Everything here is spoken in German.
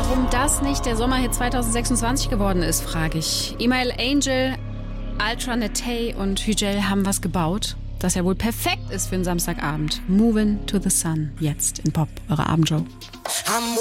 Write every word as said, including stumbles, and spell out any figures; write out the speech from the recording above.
Warum das nicht der Sommerhit zwanzig sechsundzwanzig geworden ist, frage ich. Email Angel, Ultra Netay und Hügel haben was gebaut, das ja wohl perfekt ist für einen Samstagabend. Movin' to the Sun, jetzt in Pop, eure Abendshow.